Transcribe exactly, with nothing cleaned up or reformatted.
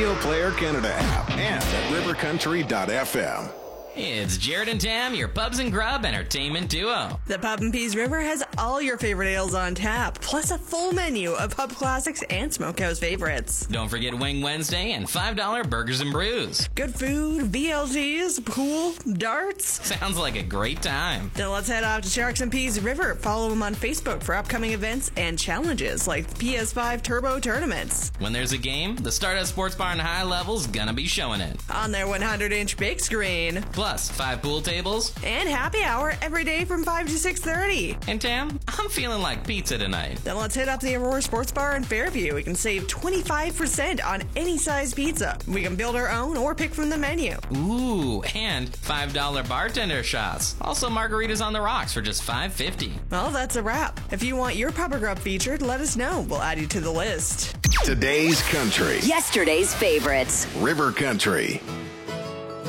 Radio Player Canada app and at river country dot f m. It's Jared and Tam, your Pubs and Grub entertainment duo. The Pub and Peas River has all your favorite ales on tap, plus a full menu of pub classics and smokehouse favorites. Don't forget Wing Wednesday and five dollar burgers and brews. Good food, V L Gs, pool, darts. Sounds like a great time. Then let's head off to Sharks and Peas River. Follow them on Facebook for upcoming events and challenges like P S five Turbo tournaments. When there's a game, the Stardust Sports Bar and High Level's gonna be showing it. On their one hundred inch big screen. Plus, five pool tables. And happy hour every day from five to six thirty. And Tam, I'm feeling like pizza tonight. Then let's hit up the Aurora Sports Bar in Fairview. We can save twenty-five percent on any size pizza. We can build our own or pick from the menu. Ooh, and five dollar bartender shots. Also margaritas on the rocks for just five fifty. Well, that's a wrap. If you want your Pub or Grub featured, let us know. We'll add you to the list. Today's country. Yesterday's favorites. River Country.